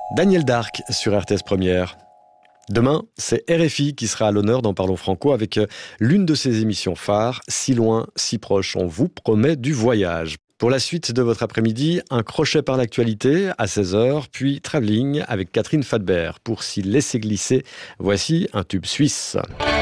Daniel Darc sur RTS Première. Demain, c'est RFI qui sera à l'honneur dans Parlons Franco avec l'une de ses émissions phares, Si loin, si proche. On vous promet du voyage. Pour la suite de votre après-midi, un crochet par l'actualité à 16h, puis Travelling avec Catherine Fadbert. Pour s'y laisser glisser, voici un tube suisse.